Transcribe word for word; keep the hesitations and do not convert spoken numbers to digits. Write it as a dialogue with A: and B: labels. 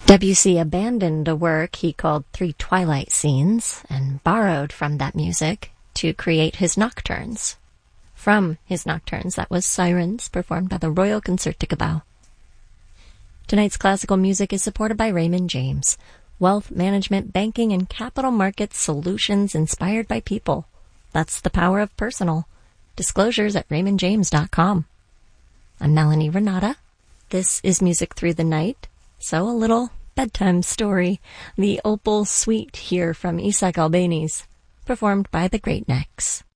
A: Debussy abandoned a work he called Three Twilight Scenes and borrowed from that music to create his nocturnes. From his nocturnes, that was Sirens, performed by the Royal Concertgebouw. Tonight's classical music is supported by Raymond James, wealth management, banking, and capital markets solutions inspired by people. That's the power of personal. Disclosures at raymond james dot com. I'm Melanie Renata. This is Music Through the Night. So a little bedtime story. The Opal Suite here from Isak Albanese, performed by the Great Necks.